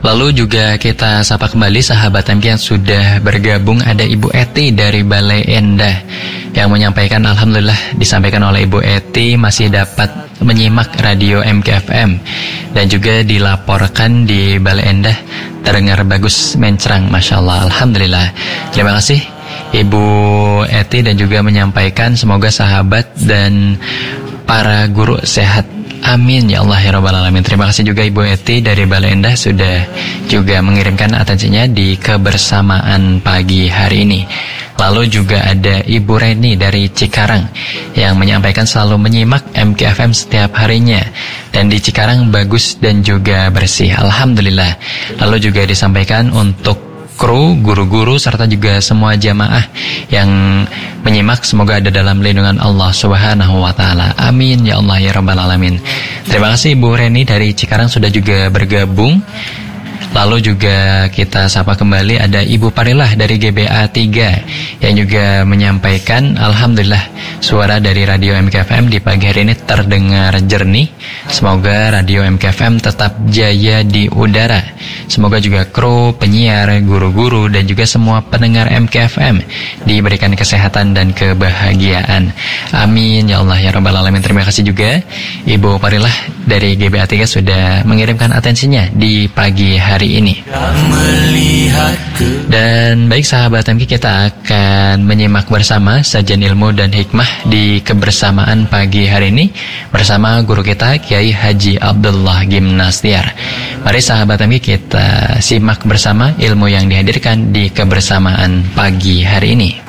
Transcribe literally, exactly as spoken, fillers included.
Lalu juga kita sapa kembali sahabat M K yang sudah bergabung. Ada Ibu Eti dari Balai Endah yang menyampaikan alhamdulillah disampaikan oleh Ibu Eti masih dapat menyimak radio M K F M dan juga dilaporkan di Balai Endah terdengar bagus mencerang, Masya Allah, alhamdulillah. Terima kasih Ibu Eti dan juga menyampaikan semoga sahabat dan para guru sehat. Amin ya Allah ya Rabbal Alamin. Terima kasih juga Ibu Eti dari Balai Endah sudah juga mengirimkan atensinya di kebersamaan pagi hari ini. Lalu juga ada Ibu Reni dari Cikarang yang menyampaikan selalu menyimak M K F M setiap harinya dan di Cikarang bagus dan juga bersih, alhamdulillah. Lalu juga disampaikan untuk kru, guru-guru, serta juga semua jamaah yang menyimak semoga ada dalam lindungan Allah Subhanahu wa Ta'ala. Amin ya Allah ya Rabbal Alamin. Terima kasih Ibu Reni dari Cikarang sudah juga bergabung. Lalu juga kita sapa kembali ada Ibu Parilah dari G B A tiga yang juga menyampaikan alhamdulillah suara dari radio M K F M di pagi hari ini terdengar jernih. Semoga radio M K F M tetap jaya di udara. Semoga juga kru, penyiar, guru-guru dan juga semua pendengar M K F M diberikan kesehatan dan kebahagiaan. Amin ya Allah ya Rabbal Alamin. Terima kasih juga Ibu Parilah dari G B A tiga sudah mengirimkan atensinya di pagi hari ini. Dan baik sahabat M K, kita akan menyimak bersama sajian ilmu dan hikmah di kebersamaan pagi hari ini bersama guru kita Kiai Haji Abdullah Gimnastiar. Mari sahabat M K, kita simak bersama ilmu yang dihadirkan di kebersamaan pagi hari ini.